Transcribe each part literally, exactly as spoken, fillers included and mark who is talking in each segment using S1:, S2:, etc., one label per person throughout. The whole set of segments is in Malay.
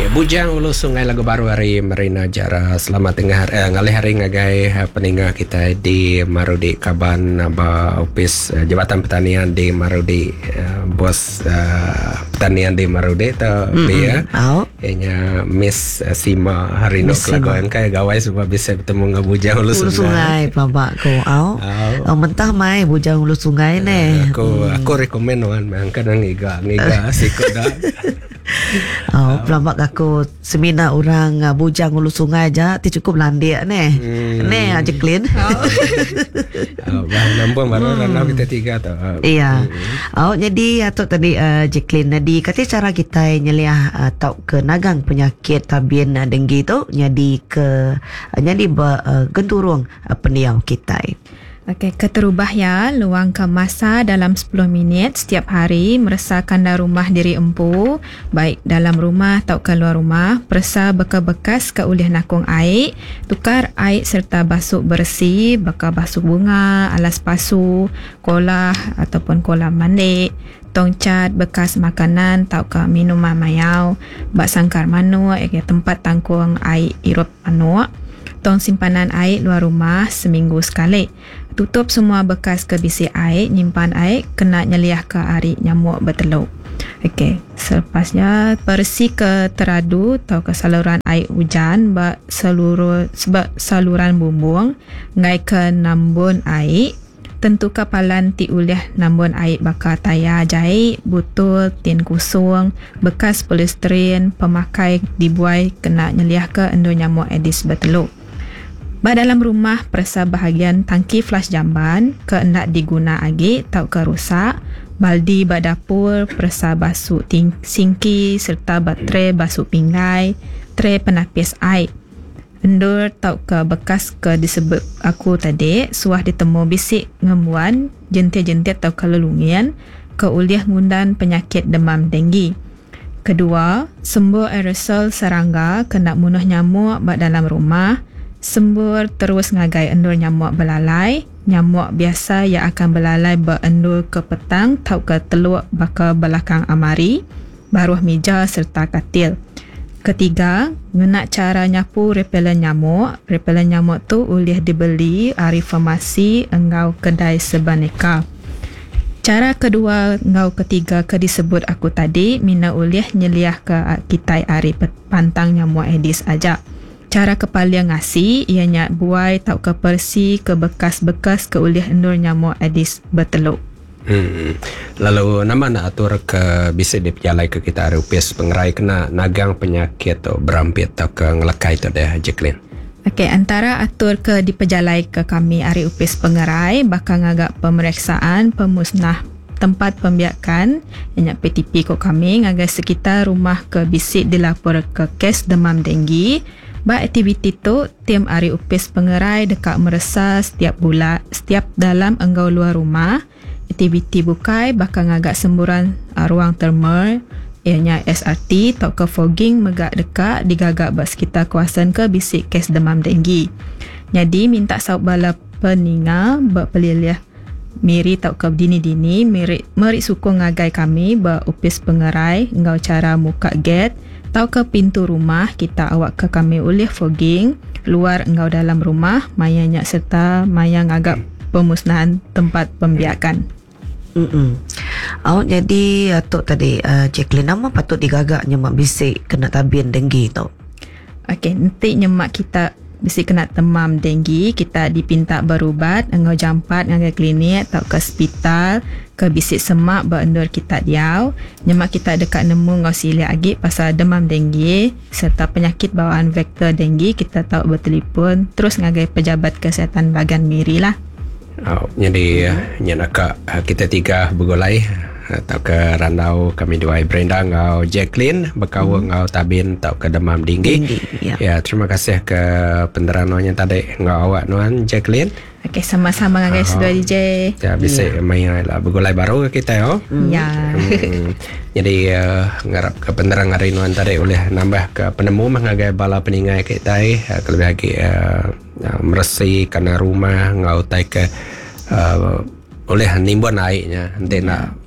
S1: Bujang Ulu Sungai Lagu Baru hari Marina Jara. Selamat tengah hari, eh, ngalih hari ngagai peninggal kita di Marudi Kaban ba ofis uh, Jabatan Pertanian di Marudi, uh, bos uh, pertanian di Marudi tu dia. Oh. Ianya Miss uh, Sima hari no kelagoan kai gawai supaya bisa bertemu dengan Bujang Ulu Sungai. Ulu Sungai babak ko au. Oh, mentah mai Bujang Ulu Sungai ne. Aku hmm. aku rekomen wan mangka nang iga ngiga sikut dah. Oh, pelambak aku seminar orang uh, Bujang Ulu Sungai aja ti cukup landia ne. Hmm. Ne aja clean. Oh. Oh, bah nampun baru hmm. ranau kita tiga tu. Oh. Iya. Hmm. Oh, jadi atau tadi uh, Jacqueline tadi kata cara kita nyeliah uh, tau ke nagang penyakit tabien uh, denggi tu jadi ke uh, jadi uh, genturung uh, pendiam kita.
S2: Okey, keterubah ya, luangkan masa dalam sepuluh minit setiap hari meresahkan dalam rumah diri empu, baik dalam rumah atau keluar rumah, persa bekas-bekas ke ulih nakung air, tukar air serta basuh bersih, bekas basuh bunga, alas pasu, kolah ataupun kolam mandi, tongcat bekas makanan atau ke minuman mayau, bak sangkar manuk, ya, tempat tangkung air irup manuk, tong simpanan air luar rumah seminggu sekali. Tutup semua bekas kebisi air, nyimpan air, kena nyeliah ke ari nyamuk berteluk. Okey, selepasnya bersih ke teradu atau ke saluran air hujan bak seluruh sebab saluran bumbung, ngai ke nambun air. Tentu kapalan ti uliah nambun air bakar tayar jahit, butul, tin kusung, bekas polisterin, pemakai dibuai kena nyeliah ke endo nyamuk Aedes berteluk. Ba dalam rumah persa bahagian tangki flash jamban ke hendak diguna lagi tau ke rusak, baldi ba dapur persa basuh ting- singki serta baterai basuh pinggai, tray penapis air. Endur tau ke bekas ke disebut aku tadi, suah ditemu bisik ngemuan, jentik-jentik tau ke lelungian, ke uliah ngundan penyakit demam denggi. Kedua, sembur aerosol serangga kena munuh nyamuk ba dalam rumah. Sembur terus ngagai endur nyamuk belalai. Nyamuk biasa yang akan belalai berendur ke petang tau ke teluk bakal belakang amari, baruh meja serta katil. Ketiga, guna cara nyapu repelen nyamuk. Repelen nyamuk tu ulih dibeli dari farmasi engau kedai sebaneka. Cara kedua engau ketiga ke disebut aku tadi, mina ulih nyeliah ke kitai ari pantang nyamuk Aedes aja. Cara kepaling ngasi ianya buai tau ke persi ke bekas-bekas ke ulih endur nyamuk Aedes berteluk.
S1: Hmm. Lalu nama nak atur ke bisa diperjalai ke kita arupis pengerai kena nagang penyakit atau berampit atau ke ngelekai tu dah Jacqueline.
S2: Okey, antara atur ke diperjalai ke kami ari upis pengerai bakal ngagak pemeriksaan pemusnah tempat pembiakan yang P T P ko kami ngagak sekitar rumah ke bisik dilapor ke kes demam denggi. Ba aktiviti tu tim ari upis pengerai dekat meresa setiap bulan setiap dalam enggau luar rumah. Aktiviti bukai bakal ngagak semburan uh, ruang termal ianya S R T atau ke fogging megak dekat digagak bak sekitar kawasan ke bisik kes demam denggi. Jadi minta saub bala peningal bak peliliah miri tau ke dini-dini meri meri sukung ngagai kami bak upis pengerai engau cara muka gate tau ke pintu rumah kita awak ke kami ulih fogging luar engau dalam rumah mayanya serta mayang agak pemusnahan tempat pembiakan.
S3: Mm-mm. Oh, jadi atuk tadi uh, Jacqueline nama patut digagak nyemak bisik kena tabien denggi tau.
S2: Okey, nanti nyemak kita bisik kena demam denggi, kita dipinta berubat engau jampat ngagai klinik atau ke hospital ke bisik semak berendur kita diau. Nyemak kita dekat nemu ngau silik lagi pasal demam denggi serta penyakit bawaan vektor denggi, kita tahu bertelefon terus ngagai pejabat kesihatan bagan miri lah.
S1: Oh, jadi nyanaka kita tiga begolai atau ke randau kami dua Brenda ngau Jacqueline bekawa hmm. ngau tabin tau ke demam dinggi. Dinggi ya. Ya, terima kasih ke peneranonya tadi ngau awak nuan Jacqueline.
S2: Okey, sama-sama dengan guys, dua D J.
S1: Ya, bisa yeah. main lah begolai baru ke kita yo.
S2: Mm. Ya.
S1: Hmm. Jadi uh, ngarap ke penerang hari nuan tadi oleh nambah ke penemu mengagai bala peningai kita uh, lebih lagi uh, uh, meresih karena rumah ngau tai ke uh, oleh nimbun airnya nanti nak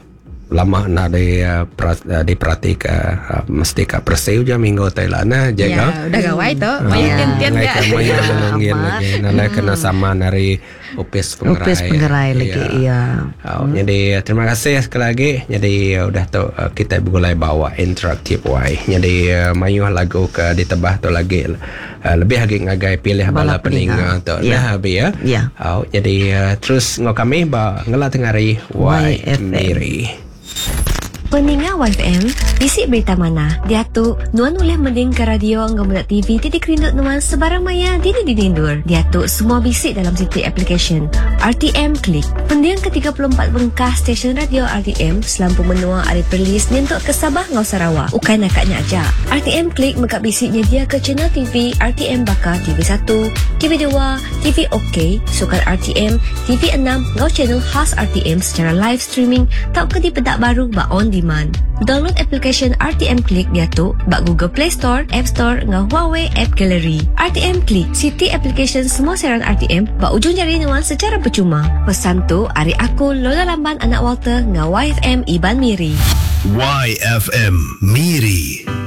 S1: lama na di uh, pra, uh, diperhatika uh, mesti ka perseu je minggu Thailand na je
S2: Ya,
S1: ka.
S2: udah gawai tu.
S1: Ah,
S2: Maya
S3: Ya.
S2: tian-tian
S1: ngai
S2: gak?
S1: ka maya
S3: Ya,
S1: belungin
S3: amat.
S1: lagi. Nala kena sama dari Upis Pengerai.
S3: Upis Pengerai lagi, iya.
S1: Oh, Jadi terima kasih sekali lagi. Jadi uh, udah tu uh, kita boleh bawa interaktif way. Jadi uh, mayuh lagu ke ditebah tu lagi uh, lebih lagi ngagai pilih bala
S3: Bala
S1: peninga
S3: peninga.
S1: tu.
S3: Ya.
S1: Nah, habis ya.
S3: Ya.
S1: Oh, jadi uh, terus ngau kami ba ngela tengari
S3: Y
S1: Y
S3: F M.
S1: Miri.
S4: Peninga Y F M, bisik berita mana? Dia tu, nuan boleh mending ke radio ngau muda T V titik rindut nuan sebarang maya dini dinindur. Dia tu semua bisik dalam siti application R T M Click. Pendiang ke tiga puluh empat bengkah stesen radio R T M selampu menua hari perlis nentuk ke Sabah ngau Sarawak. Ukai nakatnya aja. R T M Click mengak bisik nyedia ke channel T V R T M Bakar T V satu, T V dua, T V OK, Sukan R T M, T V enam ngau channel khas R T M secara live streaming tak ke di pedak baru ba on demand. Download application R T M Click dia tu bak Google Play Store, App Store ngau Huawei App Gallery. R T M Click, siti application semua siaran R T M bak ujung jari nuan secara percuma. Pesan tu ari aku Lola Lamban anak Walter ngau Y F M Iban Miri.
S5: Y F M Miri